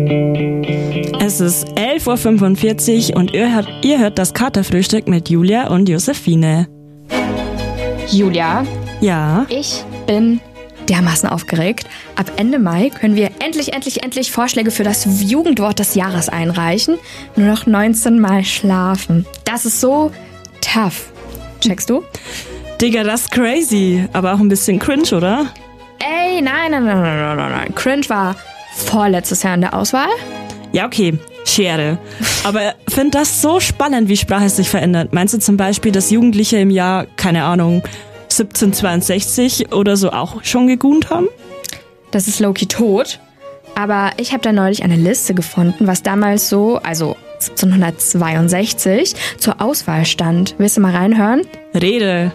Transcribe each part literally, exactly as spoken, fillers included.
Es ist elf Uhr fünfundvierzig und ihr hört, ihr hört das Katerfrühstück mit Julia und Josephine. Julia? Ja? Ich bin dermaßen aufgeregt. Ab Ende Mai können wir endlich, endlich, endlich Vorschläge für das Jugendwort des Jahres einreichen. Nur noch neunzehn Mal schlafen. Das ist so tough. Checkst du? Digga, das ist crazy. Aber auch ein bisschen cringe, oder? Ey, nein, nein, nein, nein, nein, nein. Cringe war vorletztes Jahr in der Auswahl. Ja, okay. Schere. Aber finde das so spannend, wie Sprache sich verändert. Meinst du zum Beispiel, dass Jugendliche im Jahr, keine Ahnung, siebzehnhundertzweiundsechzig oder so auch schon gegoont haben? Das ist low-key tot. Aber ich habe da neulich eine Liste gefunden, was damals so, also siebzehnhundertzweiundsechzig, zur Auswahl stand. Willst du mal reinhören? Rede.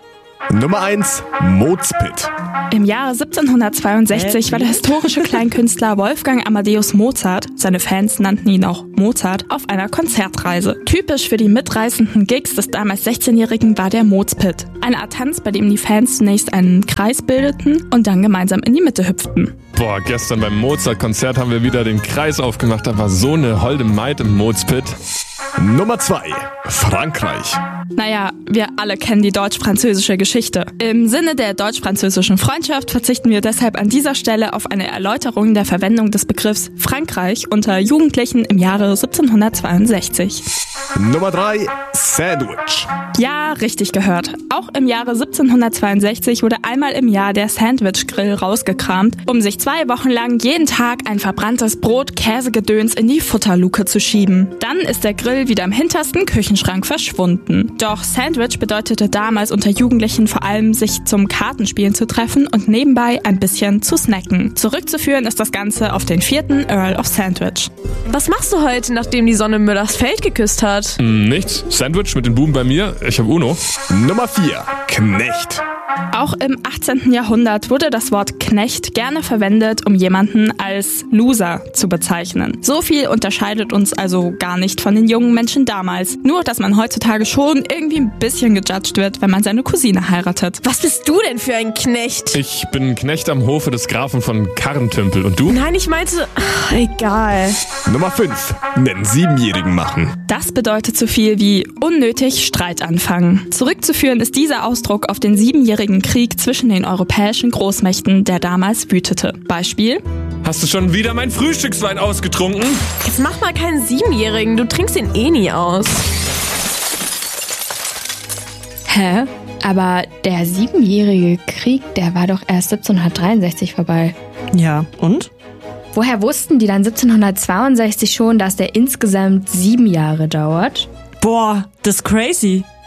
Nummer eins, Mozpit. Im Jahre siebzehnhundertzweiundsechzig war der historische Kleinkünstler Wolfgang Amadeus Mozart, seine Fans nannten ihn auch Mozart, auf einer Konzertreise. Typisch für die mitreißenden Gigs des damals sechzehnjährigen war der Mozpit. Eine Art Tanz, bei dem die Fans zunächst einen Kreis bildeten und dann gemeinsam in die Mitte hüpften. Boah, gestern beim Mozart-Konzert haben wir wieder den Kreis aufgemacht. Da war so eine holde Maid im Mozpit. Nummer zwei, Frankreich. Naja, wir alle kennen die deutsch-französische Geschichte. Im Sinne der deutsch-französischen Freundschaft verzichten wir deshalb an dieser Stelle auf eine Erläuterung der Verwendung des Begriffs Frankreich unter Jugendlichen im Jahre siebzehnhundertzweiundsechzig. Nummer drei, Sandwich. Ja, richtig gehört. Auch im Jahre siebzehnhundertzweiundsechzig wurde einmal im Jahr der Sandwich-Grill rausgekramt, um sich zwei Wochen lang jeden Tag ein verbranntes Brot, Käsegedöns in die Futterluke zu schieben. Dann ist der Grill wieder im hintersten Küchenschrank verschwunden. Doch Sandwich bedeutete damals unter Jugendlichen vor allem, sich zum Kartenspielen zu treffen und nebenbei ein bisschen zu snacken. Zurückzuführen ist das Ganze auf den vierten Earl of Sandwich. Was machst du heute, nachdem die Sonne Müllers Feld geküsst hat? Hm, nichts. Sandwich mit den Buben bei mir. Ich hab Uno. Nummer vier, Knecht. Auch im achtzehnten Jahrhundert wurde das Wort Knecht gerne verwendet, um jemanden als Loser zu bezeichnen. So viel unterscheidet uns also gar nicht von den jungen Menschen damals. Nur, dass man heutzutage schon irgendwie ein bisschen gejudged wird, wenn man seine Cousine heiratet. Was bist du denn für ein Knecht? Ich bin Knecht am Hofe des Grafen von Karrentümpel. Und du? Nein, ich meinte... Ach, egal. Nummer fünf, nen Siebenjährigen machen. Das bedeutet so viel wie unnötig Streit anfangen. Zurückzuführen ist dieser Ausdruck auf den siebenjährigen Krieg zwischen den europäischen Großmächten, der damals wütete. Beispiel: Hast du schon wieder mein Frühstückswein ausgetrunken? Jetzt mach mal keinen Siebenjährigen, du trinkst ihn eh nie aus. Hä? Aber der siebenjährige Krieg, der war doch erst siebzehnhundertdreiundsechzig vorbei. Ja, und? Woher wussten die dann siebzehnhundertzweiundsechzig schon, dass der insgesamt sieben Jahre dauert? Boah, das ist crazy.